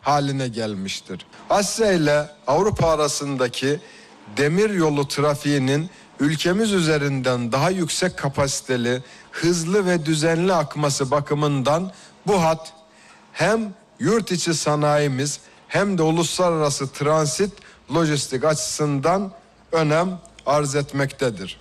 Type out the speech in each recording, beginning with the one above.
haline gelmiştir. Asya ile Avrupa arasındaki demir yolu trafiğinin ülkemiz üzerinden daha yüksek kapasiteli, hızlı ve düzenli akması bakımından bu hat hem yurt içi sanayimiz hem de uluslararası transit lojistik açısından önem arz etmektedir.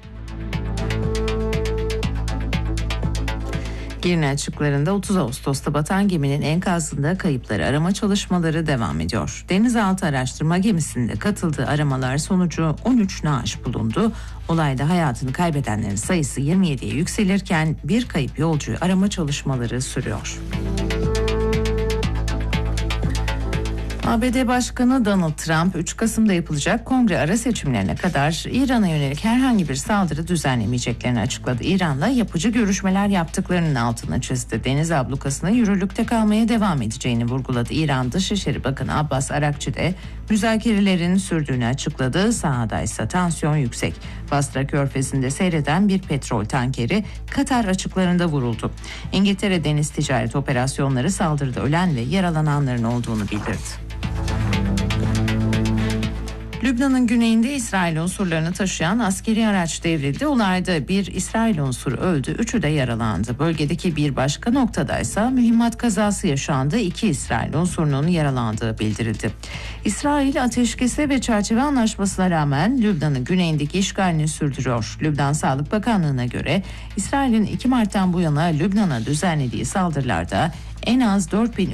Girne açıklarında 30 Ağustos'ta batan geminin enkazında kayıpları arama çalışmaları devam ediyor. Denizaltı araştırma gemisinde katıldığı aramalar sonucu 13 naaş bulundu. Olayda hayatını kaybedenlerin sayısı 27'ye yükselirken bir kayıp yolcuyu arama çalışmaları sürüyor. ABD Başkanı Donald Trump 3 Kasım'da yapılacak kongre ara seçimlerine kadar İran'a yönelik herhangi bir saldırı düzenlemeyeceklerini açıkladı. İran'la yapıcı görüşmeler yaptıklarının altını çizdi. Deniz ablukasına yürürlükte kalmaya devam edeceğini vurguladı. İran Dışişleri Bakanı Abbas Arakçı de müzakerelerin sürdüğünü açıkladı. Sahada ise tansiyon yüksek. Basra Körfezi'nde seyreden bir petrol tankeri Katar açıklarında vuruldu. İngiltere Deniz Ticaret Operasyonları saldırıda ölen ve yaralananların olduğunu bildirdi. Lübnan'ın güneyinde İsrail unsurlarını taşıyan askeri araç devrildi. Olayda bir İsrail unsuru öldü, 3'ü de yaralandı. Bölgedeki bir başka noktadaysa mühimmat kazası yaşandı. 2 İsrail unsurunun yaralandığı bildirildi. İsrail ateşkese ve çerçeve anlaşmasına rağmen Lübnan'ın güneyindeki işgalini sürdürüyor. Lübnan Sağlık Bakanlığı'na göre İsrail'in 2 Mart'tan bu yana Lübnan'a düzenlediği saldırılarda en az 4.000